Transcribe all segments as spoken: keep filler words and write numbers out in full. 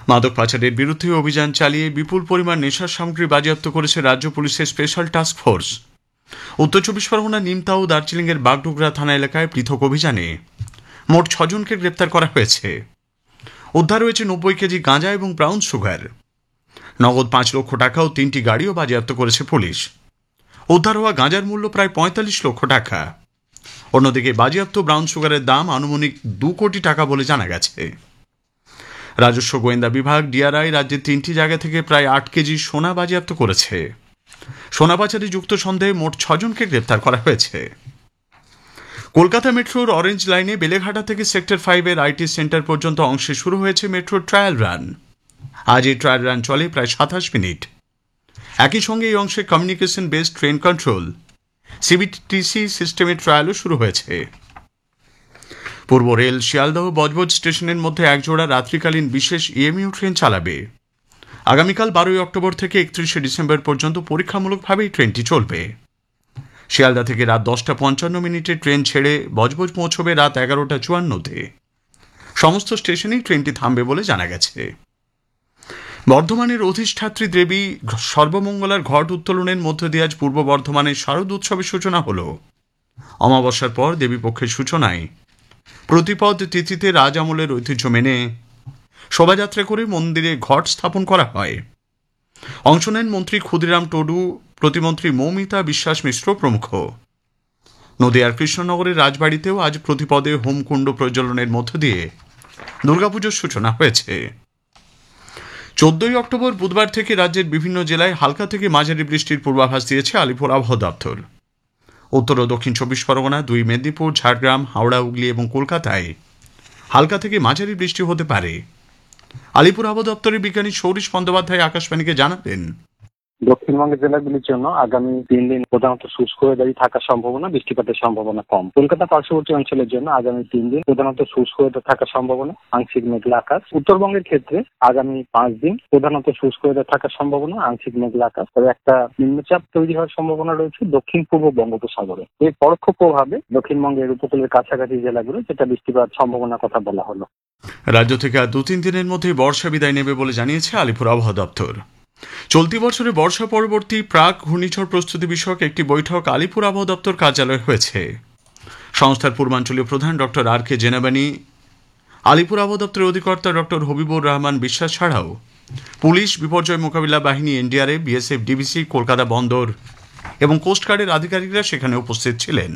মাদক পাচারের বিরুদ্ধে অভিযান চালিয়ে বিপুল পরিমাণ নেশার সামগ্রী বাজেয়াপ্ত করেছে রাজ্য পুলিশের স্পেশাল টাস্ক ফোর্স। উত্তর চব্বিশ পরগনা নিমতা ও দার্জিলিংয়ের বাগডোগরা থানা এলাকায় পৃথক অভিযানে মোট ছজনকে গ্রেপ্তার করা হয়েছে। উদ্ধার হয়েছে নব্বই কেজি গাঁজা এবং ব্রাউন সুগার। নগদ পাঁচ লক্ষ টাকা ও তিনটি গাড়িও বাজেয়াপ্ত করেছে পুলিশ। উদ্ধার হওয়া গাঁজার মূল্য প্রায় পঁয়তাল্লিশ লক্ষ টাকা। অন্যদিকে বাজেয়াপ্ত ব্রাউন সুগারের দাম আনুমানিক দু কোটি টাকা বলে জানা গেছে। রাজস্ব গোয়েন্দা বিভাগ ডিআরআই রাজ্যের তিনটি জায়গা থেকে প্রায় আট কেজি সোনা বাজেয়াপ্ত করেছে। সোনা পাচারে যুক্ত সন্দেহে মোট ছজনকে গ্রেপ্তার করা হয়েছে। কলকাতা মেট্রোর অরেঞ্জ লাইনে বেলেঘাটা থেকে সেক্টর ফাইভের আইটি সেন্টার পর্যন্ত অংশে শুরু হয়েছে মেট্রোর ট্রায়াল রান। আজ এই ট্রায়াল রান চলে প্রায় সাতাশ মিনিট। একই সঙ্গে এই অংশে কমিউনিকেশন বেসড ট্রেন কন্ট্রোল সিবিটিসি সিস্টেমের ট্রায়ালও শুরু হয়েছে। পূর্ব রেল শিয়ালদহ বজবজ স্টেশনের মধ্যে একজোড়া রাত্রিকালীন বিশেষ ইএমইউ ট্রেন চালাবে। আগামীকাল বারোই অক্টোবর থেকে একত্রিশে ডিসেম্বর পর্যন্ত পরীক্ষামূলকভাবেই ট্রেনটি চলবে। শিয়ালদা থেকে রাত দশটা পঞ্চান্ন মিনিটে ট্রেন ছেড়ে বজবজ পৌঁছবে রাত এগারোটা চুয়ান্নতে। সমস্ত স্টেশনেই ট্রেনটি থামবে বলে জানা গেছে। বর্ধমানের অধিষ্ঠাত্রী দেবী সর্বমঙ্গলার ঘট উত্তোলনের মধ্য দিয়ে আজ পূর্ব বর্ধমানের শারদ উৎসবের সূচনা হল। অমাবস্যার পর দেবী পক্ষের সূচনায় প্রতিপদ তিথিতে রাজ আমলের ঐতিহ্য মেনে শোভাযাত্রা করে মন্দিরে ঘট স্থাপন করা হয়। অংশ নেন মন্ত্রী ক্ষুদিরাম টুডু, প্রতিমন্ত্রী মৌমিতা বিশ্বাস মিশ্র প্রমুখ। নদিয়ার কৃষ্ণনগরের রাজবাড়িতেও আজ প্রতিপদে হোমকুণ্ড প্রজ্বলনের মধ্য দিয়ে দুর্গাপুজোর সূচনা হয়েছে। চোদ্দই অক্টোবর বুধবার থেকে রাজ্যের বিভিন্ন জেলায় হালকা থেকে মাঝারি বৃষ্টির পূর্বাভাস দিয়েছে আলিপুর আবহাওয়া দপ্তর। উত্তর ও দক্ষিণ চব্বিশ পরগনা, দুই মেদিনীপুর, ঝাড়গ্রাম, হাওড়া, হুগলি এবং কলকাতায় হালকা থেকে মাঝারি বৃষ্টি হতে পারে। আলিপুর আবহাওয়া দপ্তরের বিজ্ঞানী সৌরিশ বন্দ্যোপাধ্যায় আকাশবাণীকে জানালেন, দক্ষিণবঙ্গের জেলাগুলির জন্য আগামী তিন দিন প্রধানত শুষ্ক ওয়েদারই থাকার সম্ভাবনা, বৃষ্টিপাতের সম্ভাবনা কম। কলকাতা পার্শ্ববর্তী অঞ্চলের জন্য আগামী তিন দিন প্রধানত শুষ্ক ওয়েদার থাকার সম্ভাবনা, আংশিক মেঘলা আকাশ। উত্তরবঙ্গের ক্ষেত্রে আগামী পাঁচ দিন প্রধানত শুষ্ক ওয়েদার থাকার সম্ভাবনা, আংশিক মেঘলা আকাশ। তবে একটা নিম্নচাপ তৈরি হওয়ার সম্ভাবনা রয়েছে দক্ষিণ পূর্ব বঙ্গোপসাগরে। এর পরোক্ষ প্রভাবে দক্ষিণবঙ্গের উপকূলের কাছাকাছি জেলাগুলো যেটা বৃষ্টিপাত সম্ভাবনার কথা বলা হলো। রাজ্য থেকে আর দু তিন দিনের মধ্যে বর্ষা বিদায় নেবে বলে জানিয়েছে আলিপুর আবহাওয়া দপ্তর। চলতি বছরে বর্ষা পরবর্তী প্রাক ঘূর্ণিঝড় প্রস্তুতি বিষয়ক একটি বৈঠক আলিপুর আবহাওয়া দপ্তর কার্যালয়ে হয়েছে। সংস্থার পূর্বাঞ্চলীয় প্রধান ডক্টর আর কে জেনাবানি, আলিপুর আবহাওয়া দপ্তরের অধিকর্তা ডক্টর হবিবুর রহমান বিশ্বাস ছাড়াও পুলিশ, বিপর্যয় মোকাবিলা বাহিনী, এনডিআরএফ, বিএসএফ, ডিবিসি, কলকাতা বন্দর এবং কোস্টগার্ডের আধিকারিকরা সেখানে উপস্থিত ছিলেন।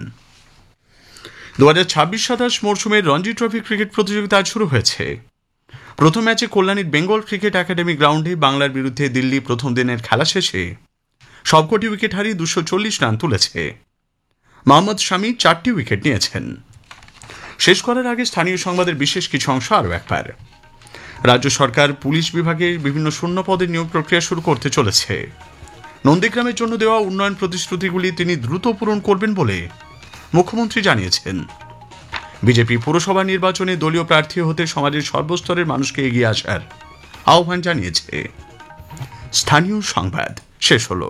দু হাজার ছাব্বিশ সাতাশ মরশুমের রঞ্জি ট্রফি ক্রিকেট প্রতিযোগিতা আজ শুরু হয়েছে। প্রথম ম্যাচে কল্যাণীর বেঙ্গল ক্রিকেট একাডেমি গ্রাউন্ডে বাংলার বিরুদ্ধে দিল্লি প্রথম দিনের খেলা শেষে সবকটি উইকেট হারিয়ে দুশো চল্লিশ রান তুলেছে। মোহাম্মদ শামি চারটি উইকেট নিয়েছেন। শেষ করার আগে স্থানীয় সংবাদের বিশেষ কিছু অংশ আরও একবার। রাজ্য সরকার পুলিশ বিভাগের বিভিন্ন শূন্য পদের নিয়োগ প্রক্রিয়া শুরু করতে চলেছে। নন্দীগ্রামের জন্য দেওয়া উন্নয়ন প্রতিশ্রুতিগুলি তিনি দ্রুত পূরণ করবেন বলে মুখ্যমন্ত্রী জানিয়েছেন। বিজেপি পুরসভা নির্বাচনে দলীয় প্রার্থী হতে সমাজের সর্বস্তরের মানুষকে এগিয়ে আসার আহ্বান জানিয়েছে। স্থানীয় সংবাদ শেষ হল।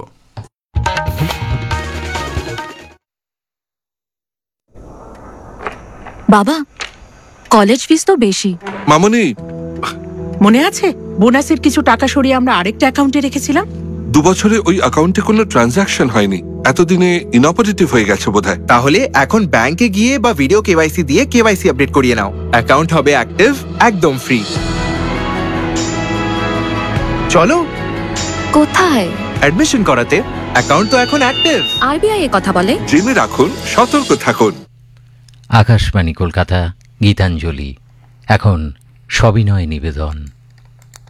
বাবা, কলেজ ফিস তো বেশি। মামনি, মনে আছে বোনাসের কিছু টাকা সরিয়ে আমরা আরেকটা অ্যাকাউন্টে রেখেছিলাম? দু বছরে ওই অ্যাকাউন্টে কোনো ট্রানজাকশন হয়নি। এতদিনে ইনঅপারেটিভ হয়ে গেছে বোধহয়। তাহলে এখন ব্যাংকে গিয়ে বা ভিডিও কেওয়াইসি দিয়ে কেওয়াইসি আপডেট করিয়ে নাও। অ্যাকাউন্ট হবে অ্যাক্টিভ, একদম ফ্রি। চলো। কোথায়? অ্যাডমিশন করাতে। অ্যাকাউন্ট তো এখন অ্যাক্টিভ। আরবিআই এ কথা বলে। জেনে রাখুন, সতর্ক থাকুন। আকাশবাণী কলকাতা, গীতাঞ্জলি, এখন সবিনয় নিবেদন।